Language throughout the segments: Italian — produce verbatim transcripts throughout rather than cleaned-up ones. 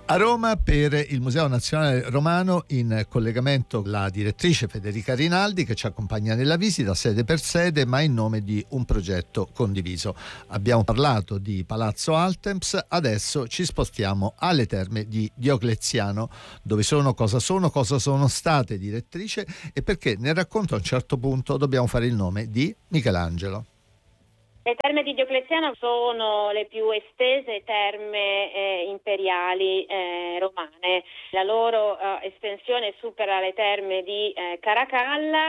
A Roma, per il Museo Nazionale Romano, in collegamento la direttrice Federica Rinaldi, che ci accompagna nella visita sede per sede, ma in nome di un progetto condiviso. Abbiamo parlato di Palazzo Altemps, adesso ci spostiamo alle Terme di Diocleziano. Dove sono, cosa sono, cosa sono state, direttrice, e perché nel racconto a un certo punto dobbiamo fare il nome di Michelangelo. Le terme di Diocleziano sono le più estese terme eh, imperiali eh, romane. La loro eh, estensione supera le terme di eh, Caracalla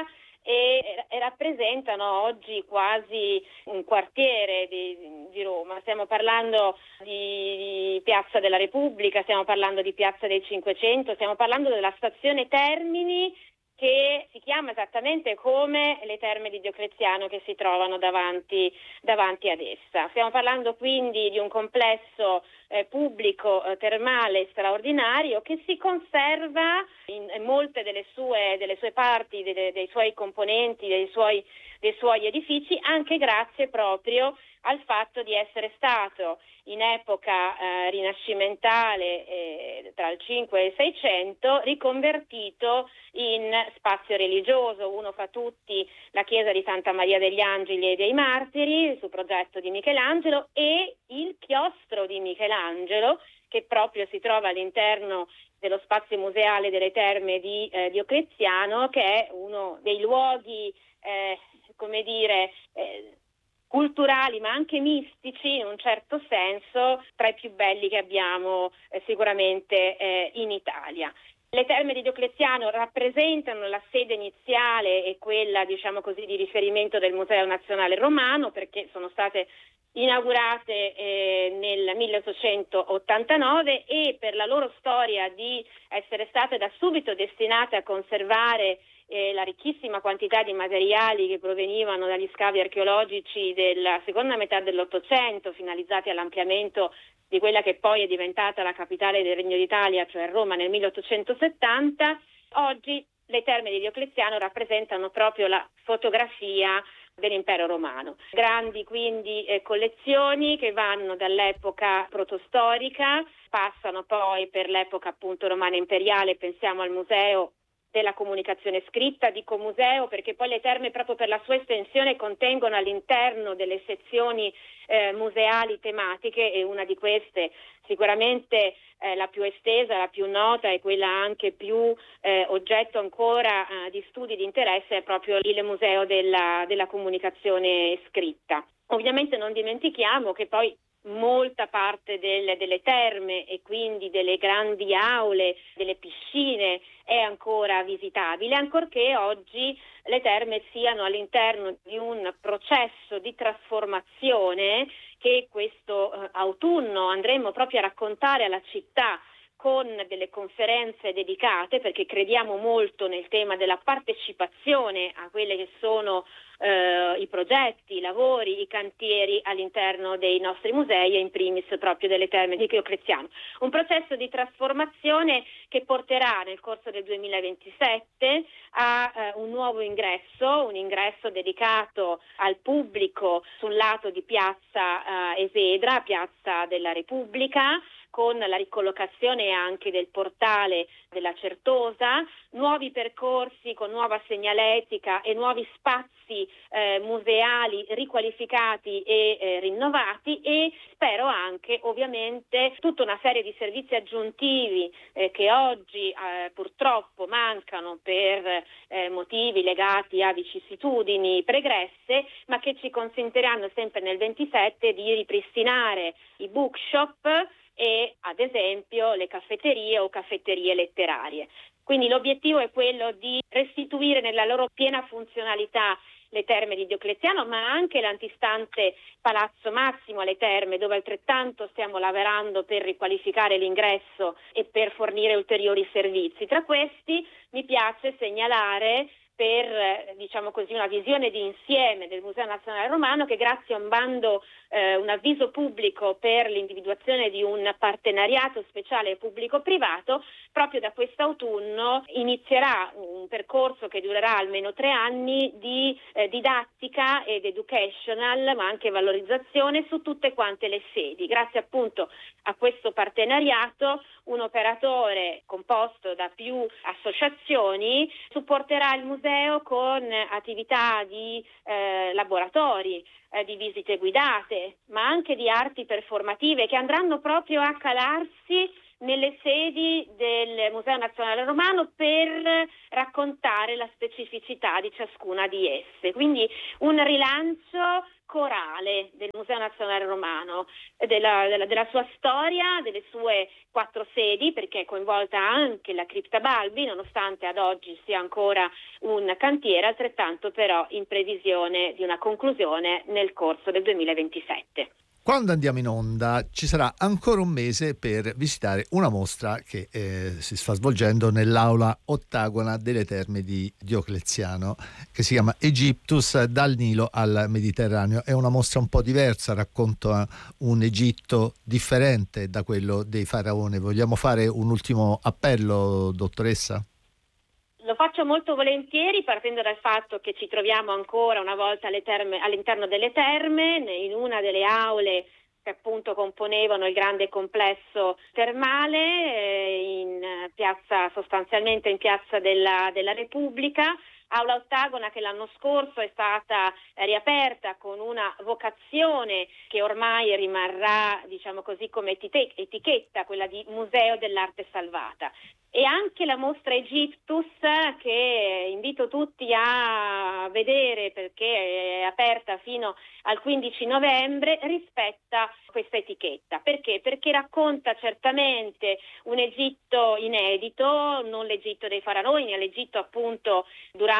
e, e rappresentano oggi quasi un quartiere di, di Roma. Stiamo parlando di, di Piazza della Repubblica, stiamo parlando di Piazza dei Cinquecento, stiamo parlando della stazione Termini, che si chiama esattamente come le terme di Diocleziano che si trovano davanti, davanti ad essa. Stiamo parlando quindi di un complesso eh, pubblico eh, termale straordinario che si conserva in, in molte delle sue, delle sue parti, delle, dei suoi componenti, dei suoi, dei suoi edifici, anche grazie proprio al fatto di essere stato in epoca eh, rinascimentale eh, tra il cinque e il seicento riconvertito in spazio religioso. Uno fra tutti la chiesa di Santa Maria degli Angeli e dei Martiri su progetto di Michelangelo, e il chiostro di Michelangelo, che proprio si trova all'interno dello spazio museale delle terme di eh, Diocleziano, che è uno dei luoghi eh, come dire eh, culturali ma anche mistici in un certo senso tra i più belli che abbiamo eh, sicuramente eh, in Italia. Le terme di Diocleziano rappresentano la sede iniziale e quella, diciamo così, di riferimento del Museo Nazionale Romano, perché sono state inaugurate eh, nel milleottocentottantanove e per la loro storia di essere state da subito destinate a conservare eh, la ricchissima quantità di materiali che provenivano dagli scavi archeologici della seconda metà dell'Ottocento, finalizzati all'ampliamento di quella che poi è diventata la capitale del Regno d'Italia, cioè Roma, nel milleottocentosettanta. Oggi le terme di Diocleziano rappresentano proprio la fotografia dell'impero romano. Grandi quindi eh, collezioni che vanno dall'epoca protostorica, passano poi per l'epoca appunto romana imperiale. Pensiamo al museo della comunicazione scritta, dico museo perché poi le terme, proprio per la sua estensione, contengono all'interno delle sezioni eh, museali tematiche, e una di queste sicuramente eh, la più estesa, la più nota e quella anche più eh, oggetto ancora eh, di studi di interesse, è proprio il museo della, della comunicazione scritta. Ovviamente non dimentichiamo che poi molta parte delle, delle terme e quindi delle grandi aule, delle piscine è ancora visitabile, ancorché oggi le terme siano all'interno di un processo di trasformazione che questo eh, autunno andremo proprio a raccontare alla città con delle conferenze dedicate, perché crediamo molto nel tema della partecipazione a quelle che sono eh, i progetti, i lavori, i cantieri all'interno dei nostri musei e in primis proprio delle terme di Diocleziano. Un processo di trasformazione che porterà nel corso del duemilaventisette a eh, un nuovo ingresso, un ingresso dedicato al pubblico sul lato di Piazza eh, Esedra, Piazza della Repubblica, con la ricollocazione anche del portale della Certosa, nuovi percorsi con nuova segnaletica e nuovi spazi eh, museali riqualificati e eh, rinnovati, e spero anche ovviamente tutta una serie di servizi aggiuntivi eh, che oggi eh, purtroppo mancano per eh, motivi legati a vicissitudini pregresse, ma che ci consentiranno sempre nel ventisette di ripristinare i bookshop e ad esempio le caffetterie o caffetterie letterarie. Quindi l'obiettivo è quello di restituire nella loro piena funzionalità le terme di Diocleziano, ma anche l'antistante Palazzo Massimo alle Terme, dove altrettanto stiamo lavorando per riqualificare l'ingresso e per fornire ulteriori servizi. Tra questi mi piace segnalare per, diciamo così, una visione di insieme del Museo Nazionale Romano, che grazie a un bando, eh, un avviso pubblico per l'individuazione di un partenariato speciale pubblico-privato, proprio da quest'autunno inizierà un percorso che durerà almeno tre anni di eh, didattica ed educational, ma anche valorizzazione su tutte quante le sedi. Grazie appunto a questo partenariato, un operatore composto da più associazioni supporterà il museo con attività di eh, laboratori, eh, di visite guidate, ma anche di arti performative che andranno proprio a calarsi nelle sedi del Museo Nazionale Romano per raccontare la specificità di ciascuna di esse. Quindi un rilancio corale del Museo Nazionale Romano, della, della, della sua storia, delle sue quattro sedi, perché è coinvolta anche la Cripta Balbi, nonostante ad oggi sia ancora un cantiere, altrettanto però in previsione di una conclusione nel corso del duemilaventisette. Quando andiamo in onda ci sarà ancora un mese per visitare una mostra che eh, si sta svolgendo nell'aula ottagona delle Terme di Diocleziano, che si chiama Egyptus, dal Nilo al Mediterraneo. È una mostra un po' diversa, racconta un Egitto differente da quello dei faraoni. Vogliamo fare un ultimo appello, dottoressa? Lo faccio molto volentieri, partendo dal fatto che ci troviamo ancora una volta alle terme, all'interno delle terme, in una delle aule che appunto componevano il grande complesso termale, eh, in piazza, sostanzialmente in piazza della, della Repubblica. Aula ottagona che l'anno scorso è stata riaperta con una vocazione che ormai rimarrà, diciamo così, come etichetta, quella di Museo dell'Arte Salvata. E anche la mostra Egyptus, che invito tutti a vedere perché è aperta fino al quindici novembre, rispetta questa etichetta. Perché? Perché racconta certamente un Egitto inedito, non l'Egitto dei faraoni, ma l'Egitto appunto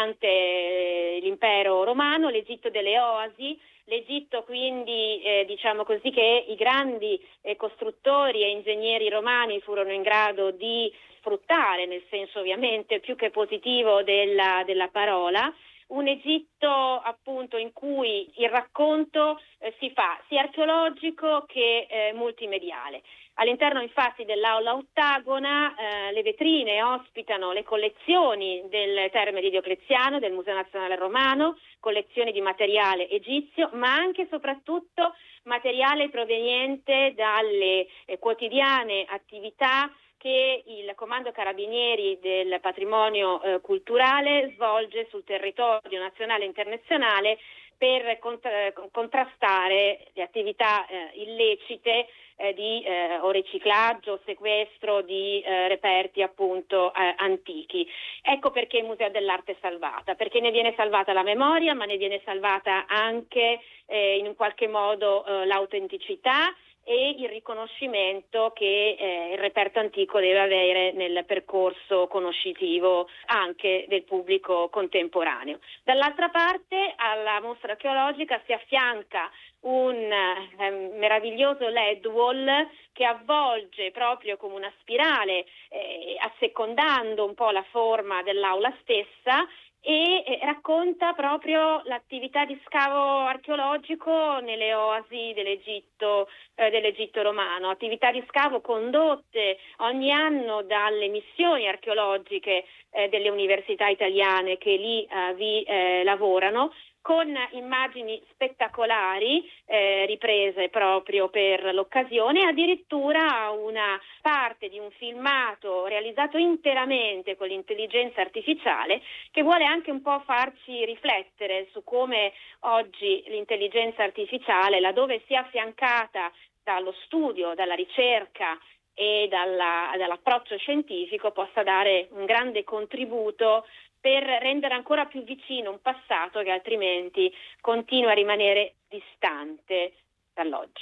durante l'impero romano, l'Egitto delle oasi, l'Egitto quindi eh, diciamo così che i grandi eh, costruttori e ingegneri romani furono in grado di sfruttare, nel senso ovviamente più che positivo della, della parola, un Egitto appunto in cui il racconto eh, si fa sia archeologico che eh, multimediale. All'interno infatti dell'aula ottagona eh, le vetrine ospitano le collezioni delle Terme di Diocleziano, del Museo Nazionale Romano, collezioni di materiale egizio, ma anche e soprattutto materiale proveniente dalle eh, quotidiane attività che il Comando Carabinieri del Patrimonio eh, Culturale svolge sul territorio nazionale e internazionale per contra- contrastare le attività eh, illecite eh, di eh, o riciclaggio o sequestro di eh, reperti appunto eh, antichi. Ecco perché il Museo dell'Arte è salvata, perché ne viene salvata la memoria, ma ne viene salvata anche eh, in un qualche modo eh, l'autenticità e il riconoscimento che eh, il reperto antico deve avere nel percorso conoscitivo anche del pubblico contemporaneo. Dall'altra parte alla mostra archeologica si affianca un eh, meraviglioso L E D wall che avvolge proprio come una spirale, eh, assecondando un po' la forma dell'aula stessa, e eh, racconta proprio l'attività di scavo archeologico nelle oasi dell'Egitto, eh, dell'Egitto romano, attività di scavo condotte ogni anno dalle missioni archeologiche eh, delle università italiane che lì eh, vi eh, lavorano, con immagini spettacolari eh, riprese proprio per l'occasione, addirittura una parte di un filmato realizzato interamente con l'intelligenza artificiale che vuole anche un po' farci riflettere su come oggi l'intelligenza artificiale, laddove sia affiancata dallo studio, dalla ricerca e dalla, dall'approccio scientifico, possa dare un grande contributo per rendere ancora più vicino un passato che altrimenti continua a rimanere distante dall'oggi.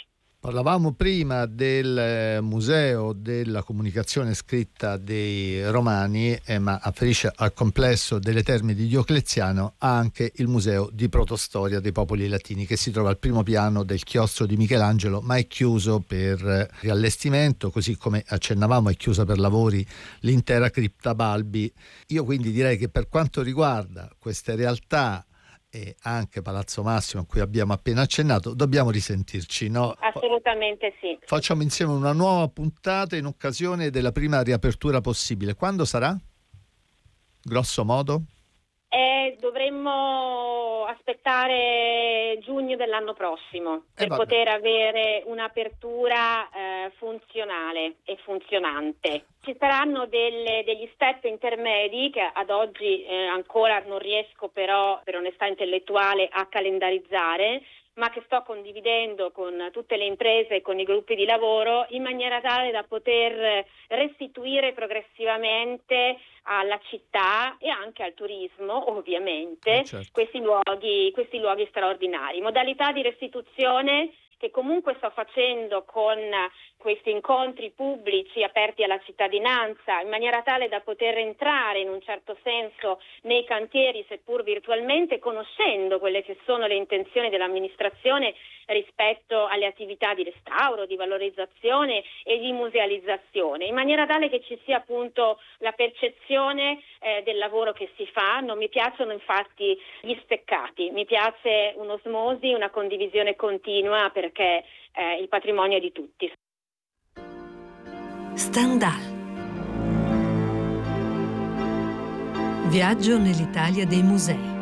Parlavamo prima del Museo della Comunicazione Scritta dei Romani, eh, ma afferisce al complesso delle Terme di Diocleziano anche il Museo di Protostoria dei Popoli Latini, che si trova al primo piano del chiostro di Michelangelo, ma è chiuso per riallestimento, così come accennavamo è chiusa per lavori l'intera cripta Balbi. Io quindi direi che per quanto riguarda queste realtà e anche Palazzo Massimo a cui abbiamo appena accennato, dobbiamo risentirci, no? Assolutamente sì. Facciamo insieme una nuova puntata in occasione della prima riapertura possibile. Quando sarà? Grosso modo? Eh, dovremmo aspettare giugno dell'anno prossimo per eh poter avere un'apertura eh, funzionale e funzionante. Ci saranno delle, degli step intermedi che ad oggi eh, ancora non riesco però per onestà intellettuale a calendarizzare, ma che sto condividendo con tutte le imprese e con i gruppi di lavoro in maniera tale da poter restituire progressivamente alla città e anche al turismo, ovviamente, eh certo. questi luoghi, questi luoghi straordinari. Modalità di restituzione che comunque sto facendo con questi incontri pubblici aperti alla cittadinanza, in maniera tale da poter entrare in un certo senso nei cantieri, seppur virtualmente, conoscendo quelle che sono le intenzioni dell'amministrazione rispetto alle attività di restauro, di valorizzazione e di musealizzazione, in maniera tale che ci sia appunto la percezione eh, del lavoro che si fa. Non mi piacciono infatti gli steccati, mi piace un'osmosi, una condivisione continua, perché eh, il patrimonio è di tutti. Stendhal. Viaggio nell'Italia dei musei.